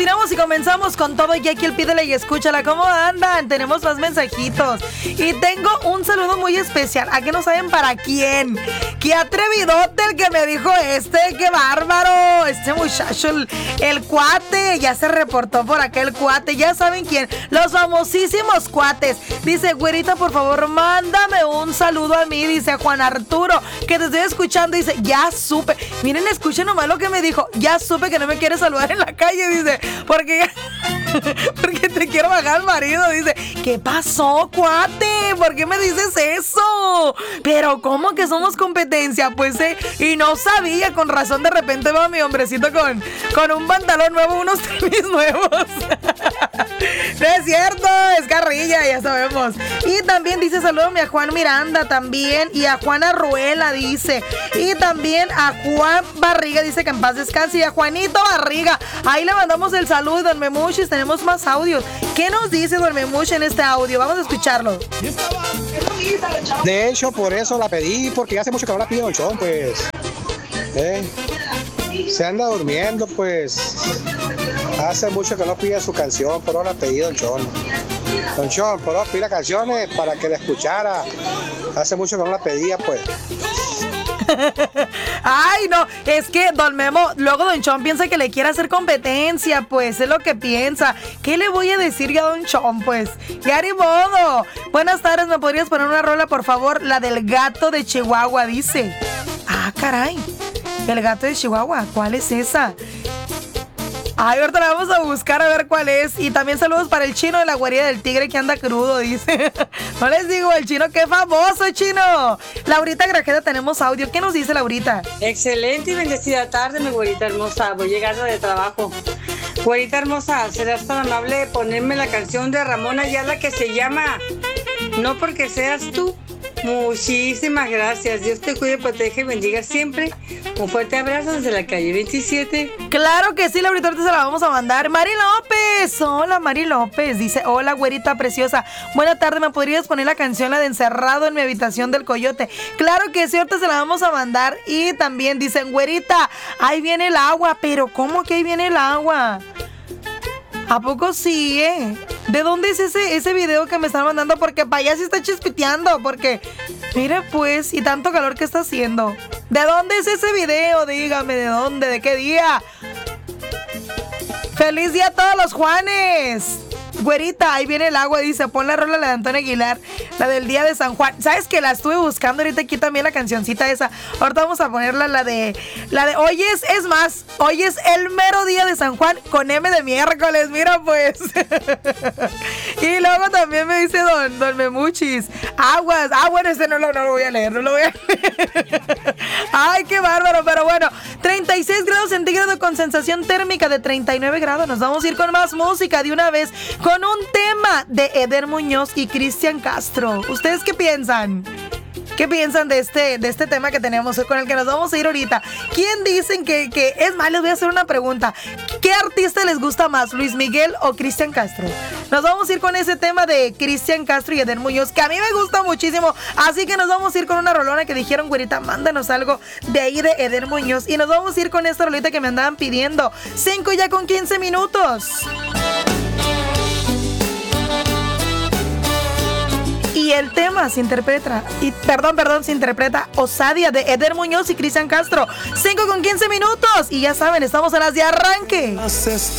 continuamos y comenzamos con todo. Y aquí el pídele y escúchala. ¿Cómo andan? Tenemos más mensajitos. Y tengo un saludo muy especial. ¿A que no saben para quién? ¡Qué atrevidote el que me dijo qué bárbaro! Este muchacho, el cuate, ya se reportó por acá el cuate. Ya saben quién. Los famosísimos cuates. Dice, güerita, por favor, mándame un saludo a mí. Dice Juan Arturo, que te estoy escuchando. Dice, ya supe. Miren, escuchen nomás lo que me dijo. Ya supe que no me quiere saludar en la calle. Dice, porque te quiero bajar al marido. Dice, ¿qué pasó, cuate? ¿Por qué me dices eso? Pero ¿cómo que somos competencia? Pues y no sabía, con razón de repente veo a mi hombrecito con un pantalón nuevo, unos tenis nuevos. No es cierto, es carrilla, ya sabemos. Y también dice, salúdame a Juan Miranda también, y a Juana Ruela, dice. Y también a Juan Barriga, dice que en paz descanse, y a Juanito Barriga. Ahí le mandamos el saludo, don Memuchis. Tenemos más audios. ¿Qué nos dice don Memuchis en este audio? Vamos a escucharlo. De hecho, por eso la pedí, porque hace mucho que no la pido, Don Chon, pues. Se anda durmiendo, pues. Hace mucho que no pide su canción, pero la pedí, Don Chon. Don Chon, pero pide canciones para que la escuchara. Hace mucho que no la pedía, pues. Ay, no, es que don Memo, luego don Chon piensa que le quiere hacer competencia, pues es lo que piensa. ¿Qué le voy a decir yo a don Chon? Pues, ya ni modo. Buenas tardes, ¿me podrías poner una rola, por favor? La del gato de Chihuahua, dice. Ah, caray, el gato de Chihuahua, ¿cuál es esa? Ay, ahorita la vamos a buscar a ver cuál es. Y también saludos para el chino de la guarida del tigre que anda crudo, dice. No les digo, el chino, qué famoso, chino. Laurita Grajeda, tenemos audio. ¿Qué nos dice Laurita? Excelente y bendecida tarde, mi güerita hermosa. Voy llegando de trabajo. Güerita hermosa, ¿serás tan amable de ponerme la canción de Ramón Ayala que se llama No porque seas tú? Muchísimas gracias. Dios te cuide, protege y bendiga siempre. Un fuerte abrazo desde la calle 27. Claro que sí, Laurita, ahorita se la vamos a mandar. Mari López, hola Mari López. Dice, hola güerita preciosa. Buena tarde, ¿me podrías poner la canción, la de Encerrado en mi habitación del Coyote? Claro que sí, ahorita se la vamos a mandar. Y también dicen, güerita, ahí viene el agua. Pero ¿cómo que ahí viene el agua? ¿A poco sí, ¿De dónde es ese video que me están mandando? Porque para allá sí está chispiteando. Porque, mire pues, y tanto calor que está haciendo. ¿De dónde es ese video? Dígame, ¿de dónde? ¿De qué día? ¡Feliz día a todos los Juanes! Güerita, ahí viene el agua, dice, pon la rola de Antonio Aguilar, la del día de San Juan. ¿Sabes que la estuve buscando ahorita aquí también, la cancioncita esa? Ahorita vamos a ponerla, la de hoy es más, hoy es el mero día de San Juan con M de miércoles, mira pues. Y luego también me dice don Memuchis, aguas, bueno, no lo voy a leer, no lo voy a leer. Ay, qué bárbaro, pero bueno, 36 grados centígrados con sensación térmica de 39 grados. Nos vamos a ir con más música de una vez, con un tema de Eder Muñoz y Cristian Castro. ¿Ustedes qué piensan? ¿Qué piensan de este tema que tenemos, con el que nos vamos a ir ahorita? ¿Quién dicen que es más? Les voy a hacer una pregunta. ¿Qué artista les gusta más, Luis Miguel o Cristian Castro? Nos vamos a ir con ese tema de Cristian Castro y Eder Muñoz, que a mí me gusta muchísimo. Así que nos vamos a ir con una rolona que dijeron, güerita, mándanos algo de ahí de Eder Muñoz. Y nos vamos a ir con esta rolita que me andaban pidiendo. 5 ya con 15 minutos. Y el tema se interpreta, se interpreta Osadia de Eder Muñoz y Cristian Castro. 5 con 15 minutos. Y ya saben, estamos a las de arranque.